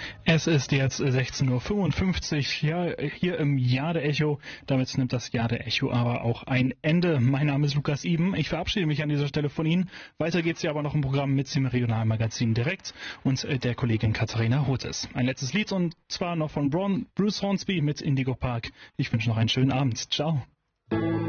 Es ist jetzt 16:55 Uhr, ja, hier im Jade Echo. Damit nimmt das Jade Echo aber auch ein Ende. Mein Name ist Lukas Iben. Ich verabschiede mich an dieser Stelle von Ihnen. Weiter geht's ja aber noch im Programm mit dem Regionalmagazin direkt und der Kollegin Katharina Hotes. Ein letztes Lied und zwar noch von Bruce Hornsby mit Indigo Park. Ich wünsche noch einen schönen Abend. Ciao.